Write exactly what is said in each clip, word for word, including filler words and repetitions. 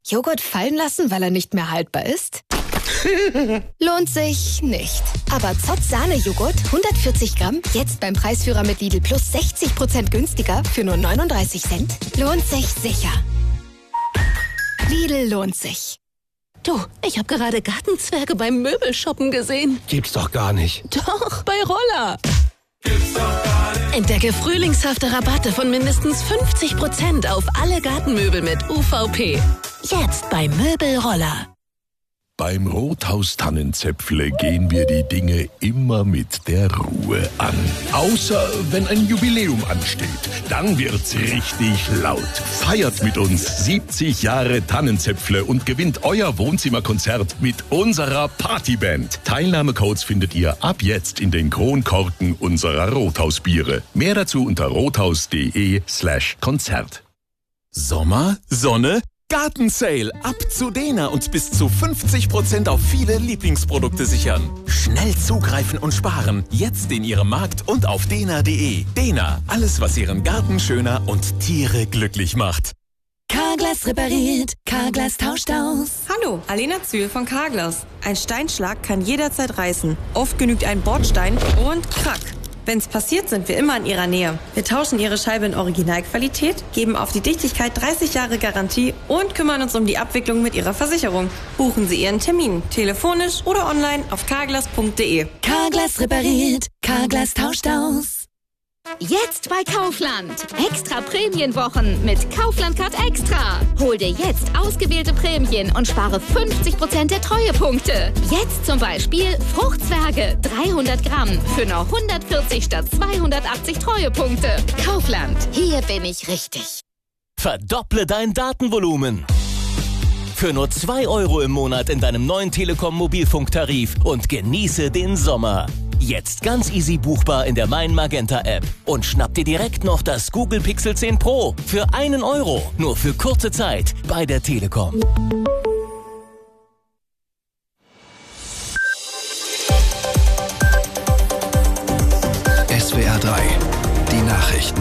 Joghurt fallen lassen, weil er nicht mehr haltbar ist? Lohnt sich nicht. Aber Zott Sahne-Joghurt, hundertvierzig Gramm, jetzt beim Preisführer mit Lidl Plus sechzig Prozent günstiger für nur neununddreißig Cent. Lohnt sich sicher. Lidl lohnt sich. Du, ich habe gerade Gartenzwerge beim Möbelshoppen gesehen. Gibt's doch gar nicht. Doch, bei Roller. Gibt's doch gar nicht. Entdecke frühlingshafte Rabatte von mindestens fünfzig Prozent auf alle Gartenmöbel mit U V P. Jetzt bei Möbelroller. Beim Rothaus-Tannenzäpfle gehen wir die Dinge immer mit der Ruhe an. Außer wenn ein Jubiläum ansteht. Dann wird's richtig laut. Feiert mit uns siebzig Jahre Tannenzäpfle und gewinnt euer Wohnzimmerkonzert mit unserer Partyband. Teilnahmecodes findet ihr ab jetzt in den Kronkorken unserer Rothausbiere. Mehr dazu unter rothaus.de slash Konzert. Sommer, Sonne, Gartensale. Ab zu Dena und bis zu fünfzig Prozent auf viele Lieblingsprodukte sichern. Schnell zugreifen und sparen. Jetzt in Ihrem Markt und auf dena punkt de. Dena, alles was Ihren Garten schöner und Tiere glücklich macht. Carglass repariert, Carglass tauscht aus. Hallo, Alena Zühl von Carglass. Ein Steinschlag kann jederzeit reißen. Oft genügt ein Bordstein und krack. Wenn's passiert, sind wir immer in Ihrer Nähe. Wir tauschen Ihre Scheibe in Originalqualität, geben auf die Dichtigkeit dreißig Jahre Garantie und kümmern uns um die Abwicklung mit Ihrer Versicherung. Buchen Sie Ihren Termin, telefonisch oder online auf carglass punkt de. Carglass repariert, Carglass tauscht aus. Jetzt bei Kaufland. Extra Prämienwochen mit Kaufland Card Extra. Hol dir jetzt ausgewählte Prämien und spare fünfzig Prozent der Treuepunkte. Jetzt zum Beispiel Fruchtzwerge dreihundert Gramm für nur hundertvierzig statt zweihundertachtzig Treuepunkte. Kaufland, hier bin ich richtig. Verdopple dein Datenvolumen. Für nur zwei Euro im Monat in deinem neuen Telekom-Mobilfunktarif und genieße den Sommer. Jetzt ganz easy buchbar in der Mein Magenta App. Und schnapp dir direkt noch das Google Pixel zehn Pro für einen Euro. Nur für kurze Zeit bei der Telekom. S W R drei, die Nachrichten.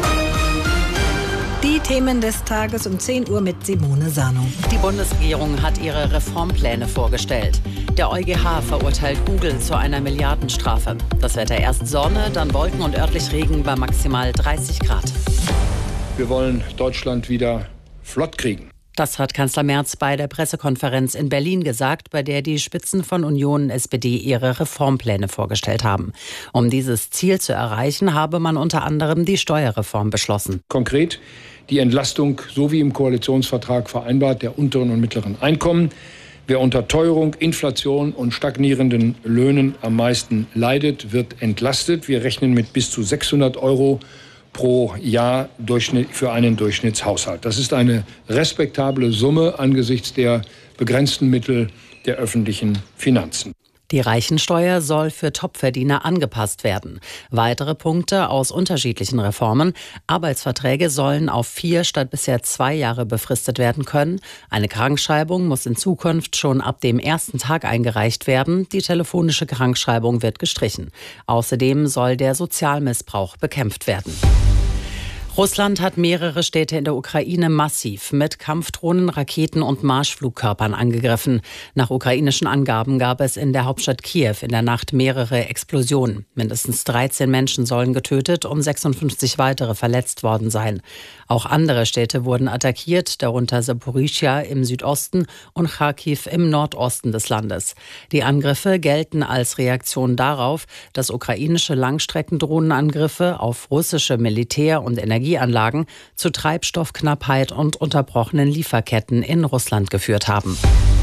Die Themen des Tages um zehn Uhr mit Simone Sano. Die Bundesregierung hat ihre Reformpläne vorgestellt. Der EuGH verurteilt Google zu einer Milliardenstrafe. Das Wetter erst Sonne, dann Wolken und örtlich Regen bei maximal dreißig Grad. Wir wollen Deutschland wieder flott kriegen. Das hat Kanzler Merz bei der Pressekonferenz in Berlin gesagt, bei der die Spitzen von Union und S P D ihre Reformpläne vorgestellt haben. Um dieses Ziel zu erreichen, habe man unter anderem die Steuerreform beschlossen. Konkret die Entlastung, so wie im Koalitionsvertrag vereinbart, der unteren und mittleren Einkommen. Wer unter Teuerung, Inflation und stagnierenden Löhnen am meisten leidet, wird entlastet. Wir rechnen mit bis zu sechshundert Euro pro Jahr für einen Durchschnittshaushalt. Das ist eine respektable Summe angesichts der begrenzten Mittel der öffentlichen Finanzen. Die Reichensteuer soll für Topverdiener angepasst werden. Weitere Punkte aus unterschiedlichen Reformen. Arbeitsverträge sollen auf vier statt bisher zwei Jahre befristet werden können. Eine Krankschreibung muss in Zukunft schon ab dem ersten Tag eingereicht werden. Die telefonische Krankschreibung wird gestrichen. Außerdem soll der Sozialmissbrauch bekämpft werden. Russland hat mehrere Städte in der Ukraine massiv mit Kampfdrohnen, Raketen und Marschflugkörpern angegriffen. Nach ukrainischen Angaben gab es in der Hauptstadt Kiew in der Nacht mehrere Explosionen. Mindestens dreizehn Menschen sollen getötet und sechsundfünfzig weitere verletzt worden sein. Auch andere Städte wurden attackiert, darunter Saporischschja im Südosten und Charkiw im Nordosten des Landes. Die Angriffe gelten als Reaktion darauf, dass ukrainische Langstreckendrohnenangriffe auf russische Militär- und Energieanlagen zu Treibstoffknappheit und unterbrochenen Lieferketten in Russland geführt haben.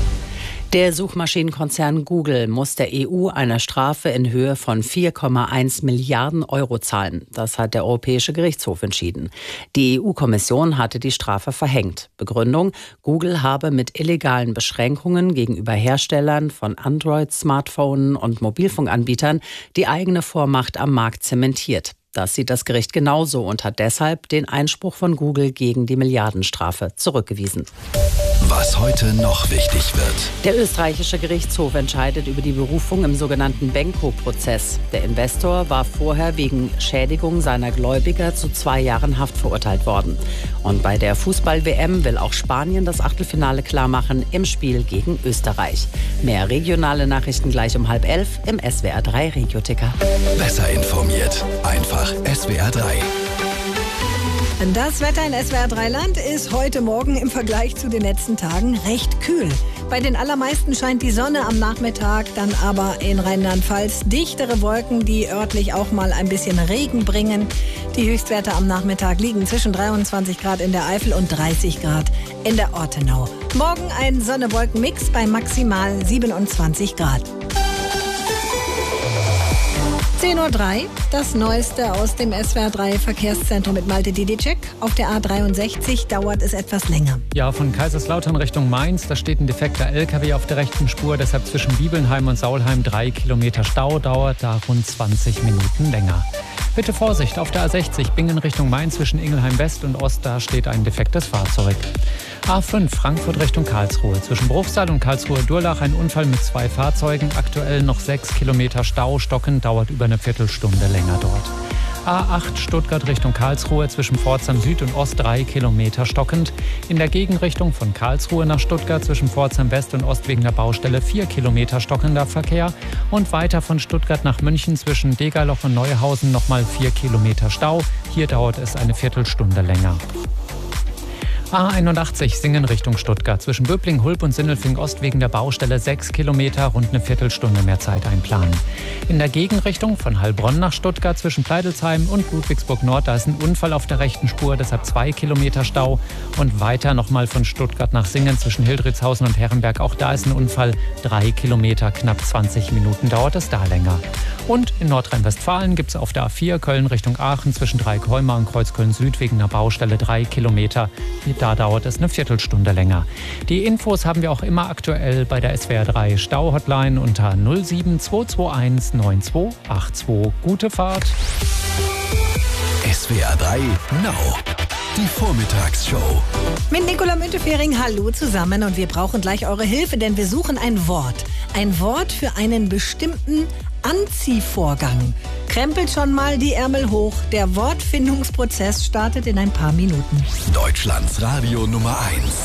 Der Suchmaschinenkonzern Google muss der E U eine Strafe in Höhe von vier Komma eins Milliarden Euro zahlen. Das hat der Europäische Gerichtshof entschieden. Die E U-Kommission hatte die Strafe verhängt. Begründung: Google habe mit illegalen Beschränkungen gegenüber Herstellern von Android-Smartphones und Mobilfunkanbietern die eigene Vormacht am Markt zementiert. Das sieht das Gericht genauso und hat deshalb den Einspruch von Google gegen die Milliardenstrafe zurückgewiesen. Was heute noch wichtig wird. Der österreichische Gerichtshof entscheidet über die Berufung im sogenannten Benko-Prozess. Der Investor war vorher wegen Schädigung seiner Gläubiger zu zwei Jahren Haft verurteilt worden. Und bei der Fußball-W M will auch Spanien das Achtelfinale klarmachen im Spiel gegen Österreich. Mehr regionale Nachrichten gleich um halb elf im S W R drei Regio-Ticker. Besser informiert. Einfach S W R drei. Das Wetter in S W R drei Land ist heute Morgen im Vergleich zu den letzten Tagen recht kühl. Bei den allermeisten scheint die Sonne am Nachmittag, dann aber in Rheinland-Pfalz dichtere Wolken, die örtlich auch mal ein bisschen Regen bringen. Die Höchstwerte am Nachmittag liegen zwischen dreiundzwanzig Grad in der Eifel und dreißig Grad in der Ortenau. Morgen ein Sonne-Wolken-Mix bei maximal siebenundzwanzig Grad. zehn Uhr drei, das Neueste aus dem S W R drei Verkehrszentrum mit Malte Didicek. Auf der A dreiundsechzig dauert es etwas länger. Ja, von Kaiserslautern Richtung Mainz, da steht ein defekter L K W auf der rechten Spur. Deshalb zwischen Bibelnheim und Saulheim drei Kilometer Stau, dauert da rund zwanzig Minuten länger. Bitte Vorsicht, auf der A sechzig Bingen Richtung Mainz zwischen Ingelheim West und Ost, da steht ein defektes Fahrzeug. A fünf Frankfurt Richtung Karlsruhe. Zwischen Bruchsal und Karlsruhe-Durlach ein Unfall mit zwei Fahrzeugen. Aktuell noch sechs Kilometer Stau. Stocken dauert über eine Viertelstunde länger dort. A acht Stuttgart Richtung Karlsruhe. Zwischen Pforzheim Süd und Ost drei Kilometer stockend. In der Gegenrichtung von Karlsruhe nach Stuttgart zwischen Pforzheim West und Ost wegen der Baustelle vier Kilometer stockender Verkehr. Und weiter von Stuttgart nach München zwischen Degerloch und Neuhausen nochmal vier Kilometer Stau. Hier dauert es eine Viertelstunde länger. A einundachtzig Singen Richtung Stuttgart. Zwischen Böbling, Hulb und Sindelfing Ost wegen der Baustelle sechs Kilometer, rund eine Viertelstunde mehr Zeit einplanen. In der Gegenrichtung von Heilbronn nach Stuttgart zwischen Pleidelsheim und Ludwigsburg Nord, da ist ein Unfall auf der rechten Spur, deshalb zwei Kilometer Stau. Und weiter nochmal von Stuttgart nach Singen zwischen Hildritzhausen und Herrenberg, auch da ist ein Unfall, drei Kilometer, knapp zwanzig Minuten dauert es da länger. Und in Nordrhein-Westfalen gibt es auf der A vier Köln Richtung Aachen zwischen Dreieckholmer und Kreuzköln Süd wegen einer Baustelle drei Kilometer. Da dauert es eine Viertelstunde länger. Die Infos haben wir auch immer aktuell bei der S W R drei Stau-Hotline unter null sieben zwei zwei eins neun zwei acht zwei. Gute Fahrt. S W R drei Now. Die Vormittagsshow. Mit Nicola Müntefering, hallo zusammen. Und wir brauchen gleich eure Hilfe, denn wir suchen ein Wort. Ein Wort für einen bestimmten Anziehvorgang. Krempelt schon mal die Ärmel hoch. Der Wortfindungsprozess startet in ein paar Minuten. Deutschlands Radio Nummer eins.